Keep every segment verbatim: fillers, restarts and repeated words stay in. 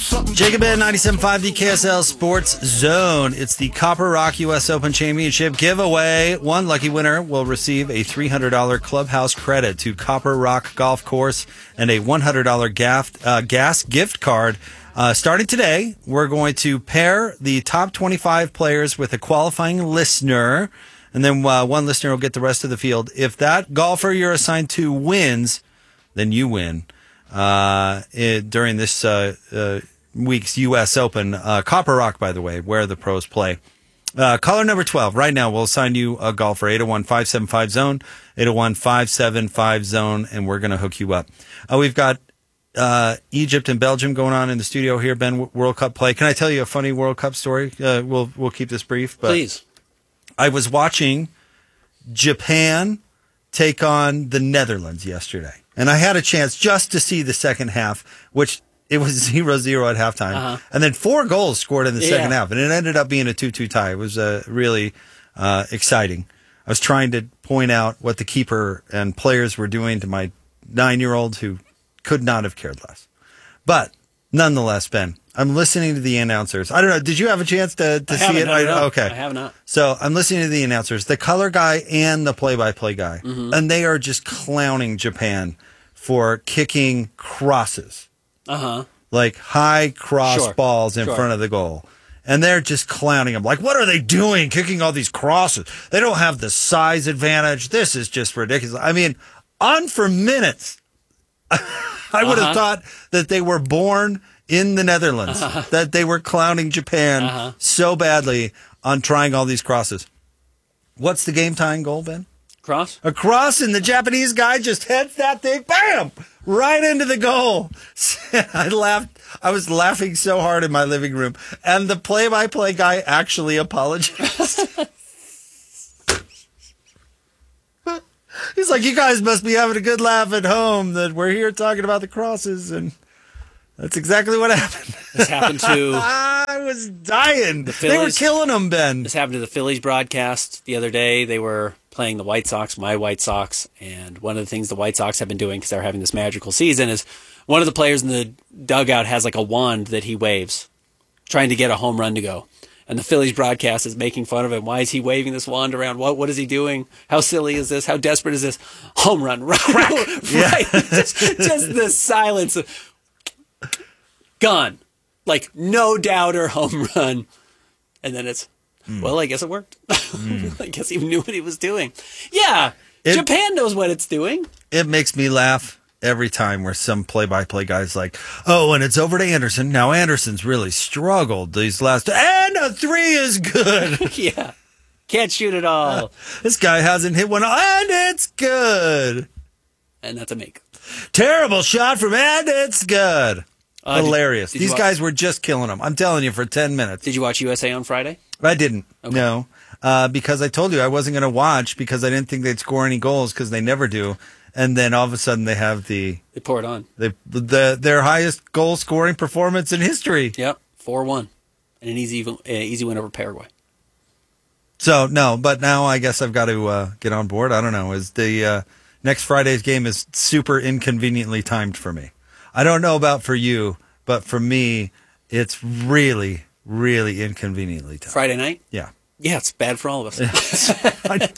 Jacob Ben, ninety-seven point five, the K S L Sports Zone. It's the Copper Rock U S Open Championship giveaway. One lucky winner will receive a three hundred dollars clubhouse credit to Copper Rock Golf Course and a one hundred dollars gas, uh, gas gift card. Uh, starting today, we're going to pair the top twenty-five players with a qualifying listener, and then uh, one listener will get the rest of the field. If that golfer you're assigned to wins, then you win uh, it, during this uh, uh, week's U S Open. Uh, Copper Rock, by the way, where the pros play. Uh, caller number twelve. Right now, we'll assign you a golfer, eight oh one, five seven five, zone, eight oh one, five seven five, zone, and we're going to hook you up. Uh, we've got uh, Egypt and Belgium going on in the studio here, Ben, World Cup play. Can I tell you a funny World Cup story? Uh, we'll we'll keep this brief. But Please. I was watching Japan take on the Netherlands yesterday, and I had a chance just to see the second half, which it was zero zero at halftime, uh-huh. and then four goals scored in the second yeah. half, and it ended up being a two two tie. It was uh, really uh, exciting. I was trying to point out what the keeper and players were doing to my nine-year-old who could not have cared less. But nonetheless, Ben, I'm listening to the announcers. I don't know. Did you have a chance to, to I see it? No, no, okay. I have not. So I'm listening to the announcers, the color guy and the play-by-play guy, mm-hmm. and they are just clowning Japan for kicking crosses. Uh-huh. Like high cross sure. balls in sure. front of the goal. And they're just clowning them. Like, what are they doing kicking all these crosses? They don't have the size advantage. This is just ridiculous. I mean, on for minutes. I would uh-huh. have thought that they were born in the Netherlands, uh-huh. that they were clowning Japan uh-huh. so badly on trying all these crosses. What's the game tying goal, Ben? Cross? A cross, and the Japanese guy just heads that thing, bam, right into the goal. I laughed. I was laughing so hard in my living room, and the play-by-play guy actually apologized. He's like, you guys must be having a good laugh at home that we're here talking about the crosses, and that's exactly what happened. This happened to... I was dying. The Phillies, they were killing them, Ben. This happened to the Phillies broadcast the other day. They were playing the White Sox, my White Sox, and one of the things the White Sox have been doing because they're having this magical season is one of the players in the dugout has like a wand that he waves, trying to get a home run to go. And the Phillies broadcast is making fun of him. Why is he waving this wand around? What What is he doing? How silly is this? How desperate is this? Home run. Right. right. Yeah. just, just the silence. Gone. Like, no doubter home run. And then it's, mm. well, I guess it worked. Mm. I guess he knew what he was doing. Yeah. It, Japan knows what it's doing. It makes me laugh every time where some play-by-play guy's like, oh, and it's over to Anderson. Now Anderson's really struggled these last, and a three is good. Yeah. Can't shoot at all. Uh, this guy hasn't hit one, and it's good. And that's a make. Terrible shot from, and it's good. Uh, Hilarious. Did, did These watch, guys were just killing them. I'm telling you, for ten minutes. Did you watch U S A on Friday? I didn't. Okay. No. Uh, because I told you I wasn't going to watch because I didn't think they'd score any goals because they never do. And then all of a sudden they have the... They pour it on. The, the, their highest goal-scoring performance in history. Yep. four one. And an easy, uh, easy win over Paraguay. So, no. But now I guess I've got to uh, get on board. I don't know. Is the uh, next Friday's game is super inconveniently timed for me. I don't know about for you, but for me, it's really, really inconveniently timed. Friday night? Yeah. Yeah, it's bad for all of us. I,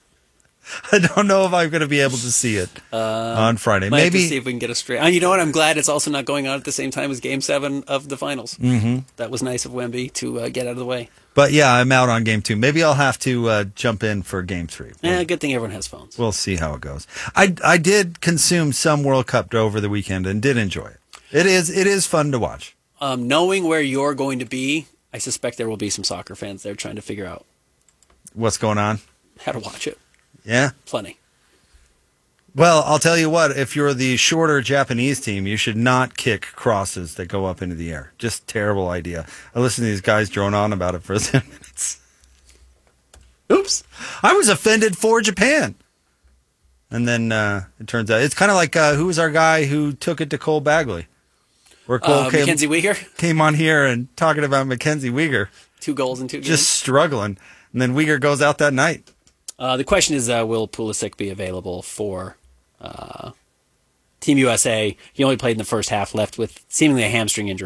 I don't know if I'm going to be able to see it uh, on Friday. Might Maybe have to see if we can get a straight. And you know what? I'm glad it's also not going on at the same time as Game Seven of the finals. Mm-hmm. That was nice of Wemby to uh, get out of the way. But yeah, I'm out on Game Two. Maybe I'll have to uh, jump in for Game Three. We'll, yeah, good thing everyone has phones. We'll see how it goes. I I did consume some World Cup over the weekend and did enjoy it. It is it is fun to watch. Um, knowing where you're going to be, I suspect there will be some soccer fans there trying to figure out what's going on, how to watch it. Yeah, plenty. Well, I'll tell you what, if you're the shorter Japanese team, you should not kick crosses that go up into the air. Just terrible idea. I listened to these guys drone on about it for ten minutes. Oops. I was offended for Japan. And then uh, it turns out, it's kind of like, uh, who was our guy who took it to Cole Bagley? Where Cole uh, came, Mackenzie Weegar? Came on here and talking about Mackenzie Weegar. Two goals in two games. Just struggling. And then Weegar goes out that night. Uh, the question is, uh, will Pulisic be available for uh, Team U S A? He only played in the first half, left with seemingly a hamstring injury.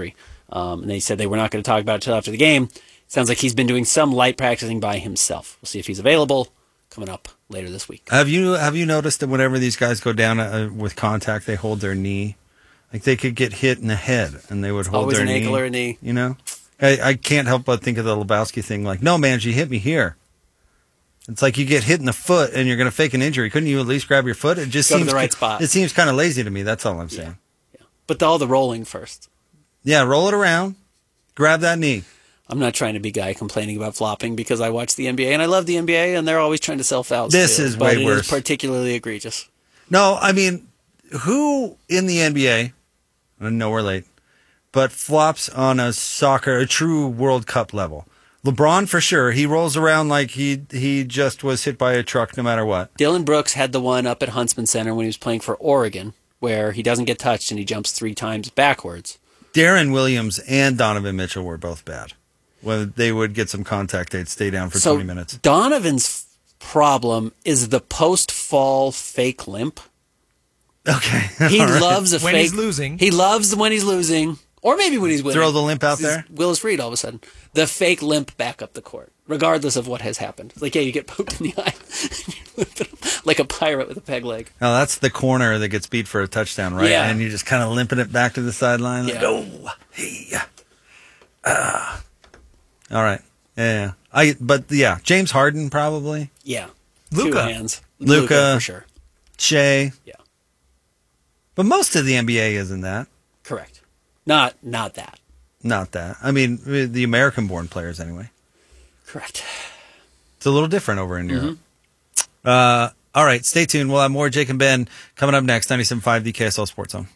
Um, and they said they were not going to talk about it until after the game. Sounds like he's been doing some light practicing by himself. We'll see if he's available coming up later this week. Have you have you noticed that whenever these guys go down uh, with contact, they hold their knee? Like they could get hit in the head, and they would hold Always their an knee. ankle or a knee. You know, I, I can't help but think of the Lebowski thing. Like, no, man, she hit me here. It's like you get hit in the foot, and you're going to fake an injury. Couldn't you at least grab your foot? It just Go to seems the right spot. It seems kind of lazy to me. That's all I'm saying. Yeah. But the, all the rolling first. Yeah, roll it around, grab that knee. I'm not trying to be guy complaining about flopping because I watch the N B A and I love the N B A and they're always trying to sell fouls. This too, is but way it worse. Is particularly egregious. No, I mean, who in the N B A, I know we're late, but flops on a soccer, a true World Cup level? LeBron, for sure. He rolls around like he he just was hit by a truck no matter what. Dillon Brooks had the one up at Huntsman Center when he was playing for Oregon where he doesn't get touched and he jumps three times backwards. Darren Williams and Donovan Mitchell were both bad. When they would get some contact, they'd stay down for so twenty minutes. Donovan's problem is the post-fall fake limp. Okay. He All right. loves a When fake. he's losing. He loves when he's losing. Or maybe when he's winning. Throw the limp out This is there? Willis Reed all of a sudden. The fake limp back up the court, regardless of what has happened. It's like, yeah, you get poked in the eye. You're limping like a pirate with a peg leg. Now, that's the corner that gets beat for a touchdown, right? Yeah. And you're just kind of limping it back to the sideline. Like, Yeah. oh, hey. Uh. All right. Yeah. I. But, yeah, James Harden probably. Yeah. Luka. Two hands. Luka. for sure. Shea. Yeah. But most of the N B A isn't that. Correct. Not not that. Not that. I mean, the American-born players, anyway. Correct. It's a little different over in Europe. Uh, all right, stay tuned. We'll have more Jake and Ben coming up next. ninety-seven point five, the K S L Sports Zone.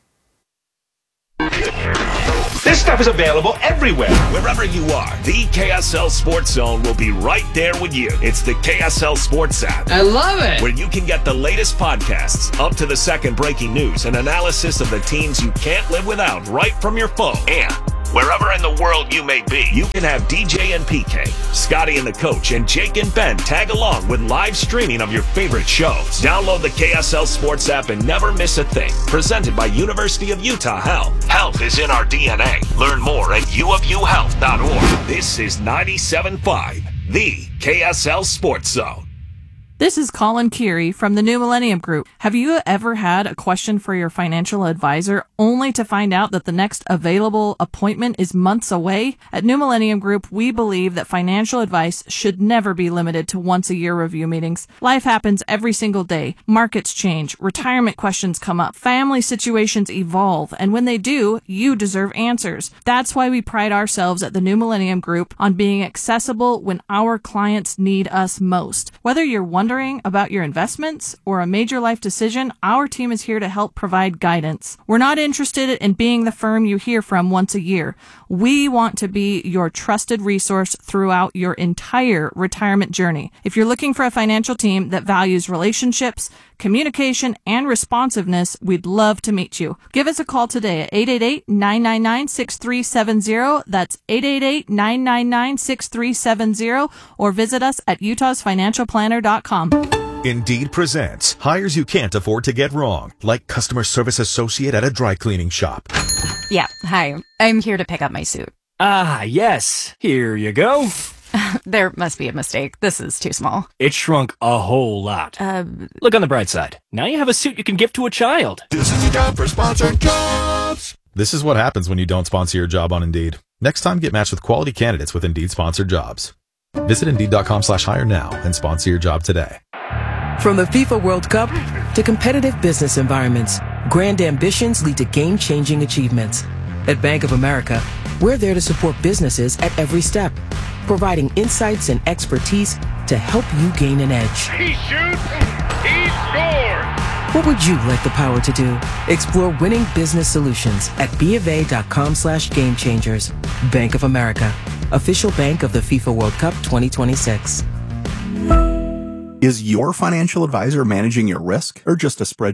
This stuff is available everywhere. Wherever you are, the K S L Sports Zone will be right there with you. It's the K S L Sports app. I love it. Where you can get the latest podcasts, up to the second breaking news, and analysis of the teams you can't live without right from your phone. And wherever in the world you may be, you can have D J and P K, Scotty and the Coach, and Jake and Ben tag along with live streaming of your favorite shows. Download the K S L Sports app and never miss a thing. Presented by University of Utah Health. Health is in our D N A. Learn more at u of u health dot org. This is ninety-seven point five, the K S L Sports Zone. This is Colin Keary from the New Millennium Group. Have you ever had a question for your financial advisor only to find out that the next available appointment is months away? At New Millennium Group, we believe that financial advice should never be limited to once-a-year review meetings. Life happens every single day. Markets change, retirement questions come up, family situations evolve, and when they do, you deserve answers. That's why we pride ourselves at the New Millennium Group on being accessible when our clients need us most. Whether you're wondering about your investments or a major life decision, our team is here to help provide guidance. We're not interested in being the firm you hear from once a year. We want to be your trusted resource throughout your entire retirement journey. If you're looking for a financial team that values relationships, communication, and responsiveness, we'd love to meet you. Give us a call today at eight eight eight, nine nine nine, six three seven zero. That's eight eight eight, nine nine nine, six three seven zero, or visit us at utahs financial planner dot com. Indeed presents hires you can't afford to get wrong, like customer service associate at a dry cleaning shop. Yeah, hi. I'm here to pick up my suit. Ah, yes. Here you go. There must be a mistake. This is too small. It shrunk a whole lot. Uh, Look on the bright side. Now you have a suit you can give to a child. This is your job for sponsored jobs. This is what happens when you don't sponsor your job on Indeed. Next time, get matched with quality candidates with Indeed sponsored jobs. Visit Indeed.com slash hire now and sponsor your job today. From the FIFA World Cup to competitive business environments, grand ambitions lead to game-changing achievements. At Bank of America, we're there to support businesses at every step, providing insights and expertise to help you gain an edge. He shoots, he scores! What would you like the power to do? Explore winning business solutions at BofA.com slash game changers. Bank of America, official bank of the FIFA World Cup twenty twenty-six. Is your financial advisor managing your risk or just a spreadsheet?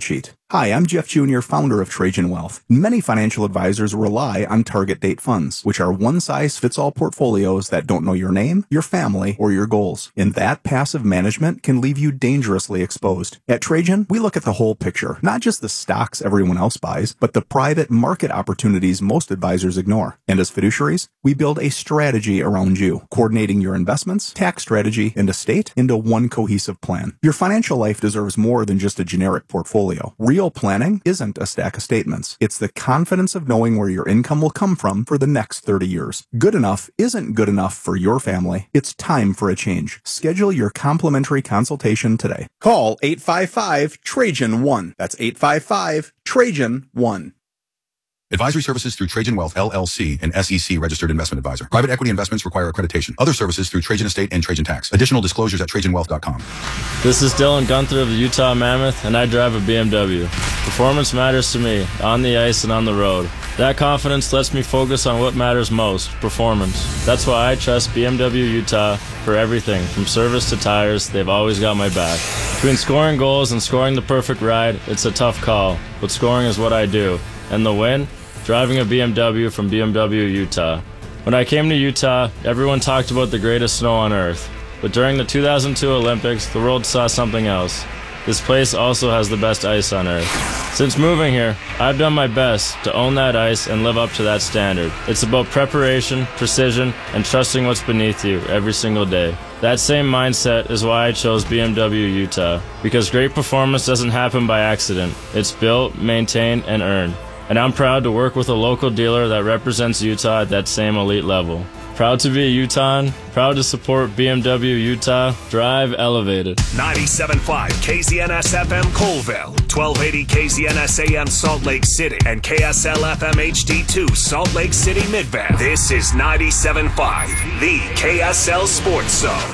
Hi, I'm Jeff Junior, founder of Trajan Wealth. Many financial advisors rely on target date funds, which are one-size-fits-all portfolios that don't know your name, your family, or your goals. And that passive management can leave you dangerously exposed. At Trajan, we look at the whole picture, not just the stocks everyone else buys, but the private market opportunities most advisors ignore. And as fiduciaries, we build a strategy around you, coordinating your investments, tax strategy, and estate into one cohesive plan. Your financial life deserves more than just a generic portfolio. Real planning isn't a stack of statements. It's the confidence of knowing where your income will come from for the next thirty years. Good enough isn't good enough for your family. It's time for a change. Schedule your complimentary consultation today. Call eight five five Trajan one. That's eight five five Trajan one. Advisory services through Trajan Wealth, L L C, an S E C registered investment advisor. Private equity investments require accreditation. Other services through Trajan Estate and Trajan Tax. Additional disclosures at Trajan Wealth dot com. This is Dylan Gunther of the Utah Mammoth, and I drive a B M W. Performance matters to me, on the ice and on the road. That confidence lets me focus on what matters most, performance. That's why I trust B M W Utah for everything, from service to tires. They've always got my back. Between scoring goals and scoring the perfect ride, it's a tough call, but scoring is what I do. And the win? Driving a B M W from B M W Utah. When I came to Utah, everyone talked about the greatest snow on earth. But during the two thousand two Olympics, the world saw something else. This place also has the best ice on earth. Since moving here, I've done my best to own that ice and live up to that standard. It's about preparation, precision, and trusting what's beneath you every single day. That same mindset is why I chose B M W Utah, because great performance doesn't happen by accident. It's built, maintained, and earned. And I'm proud to work with a local dealer that represents Utah at that same elite level. Proud to be a Utahn, proud to support B M W Utah. Drive elevated. ninety-seven point five K Z N S F M Colville, twelve eighty K Z N S A M Salt Lake City, and K S L F M H D two Salt Lake City Midvale. This is ninety-seven point five, the K S L Sports Zone.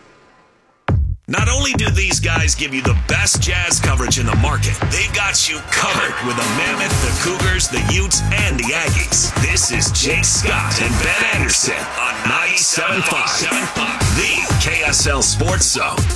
Not only do these guys give you the best jazz coverage in the market, they've got you covered with the Mammoth, the Cougars, the Utes, and the Aggies. This is Jake Scott and Ben Anderson on ninety-seven point five, the K S L Sports Zone.